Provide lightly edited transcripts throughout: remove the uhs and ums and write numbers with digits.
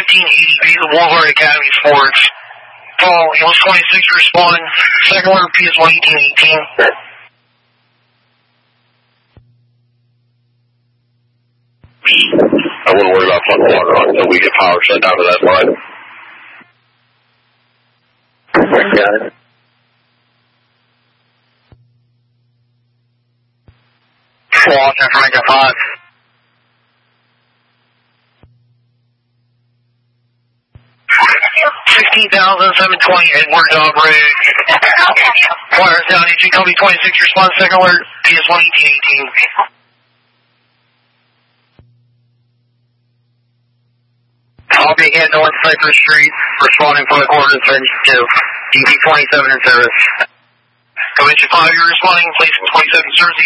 1980B, the Wolverine Academy Sports. Call, Eagles 26, respond. Second order, PS1 1818. I wouldn't worry about flooding water until we get power shut down to that line. Got it. Washington, Frank 5. 16,720 Edward Dog Road. Wires down, AG Company 26, response, second alert, PS1 1818. I'll be heading north Cypress Street, responding for the coordinates range 2. DP 27 in service. Commission 5, you're responding, place 27 service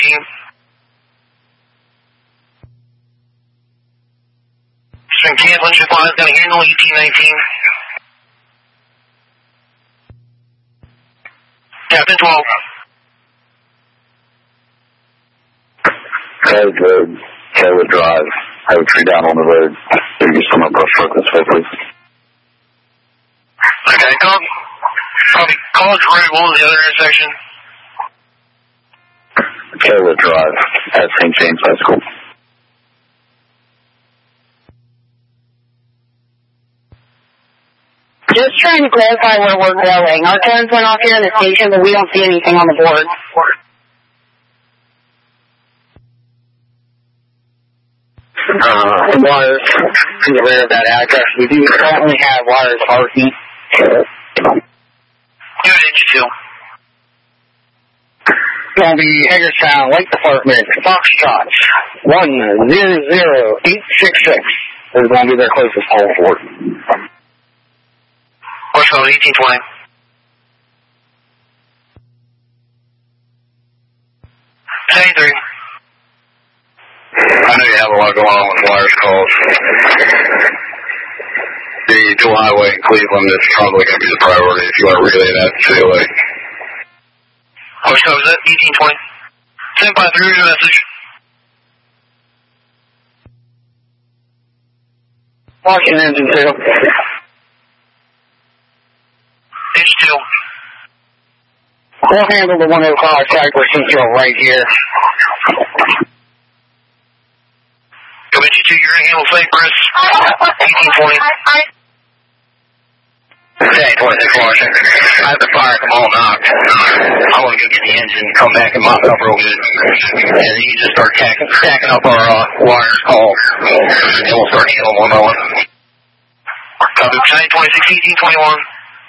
1818. Swing canceling, ship 5 is going to handle 1819. Captain 12. Code road, Taylor Drive. I have a tree down on the road. There you some brush truck this way, please. Okay, copy. College Road, what was the other intersection? Taylor Drive at St. James High School. Just trying to clarify where we're going. Our codes went off here in the station, but we don't see anything on the board. Wires in the rear of that address. We do currently have wires RC. Unit 2. Going to be Hagerstown Lake Department, Foxtrot 100866. Is going to be their closest call for it. What's code 1820? Say 3. I know you have a lot going on with wires calls. The dual highway in Cleveland is probably going to be the priority if you want to relay that to COA. Which code is it? 1820. Send by through your message. Washington engine 2. H2. We'll handle the 105 Cypress Central right here. Commission 2, you're going to handle Cypress. 1820. Okay, 26 Washington. I have the fire come all knocked. I want to go get the engine, come back and mop it up real good. And then you just start stacking up our wires call. And we'll start handling one by one. Copy, 26, 1821.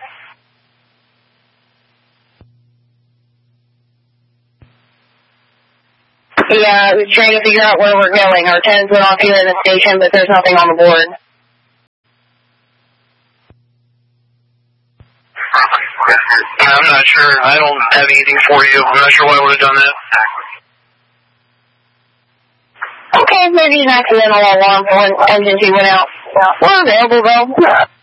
Yeah, we're trying to figure out where we're going. Our codes went off here in the station, but there's nothing on the board. I'm not sure. I don't have anything for you. I'm not sure why I would have done that. Okay, maybe an accidental alarm for when engine 2 went out. We're available, though.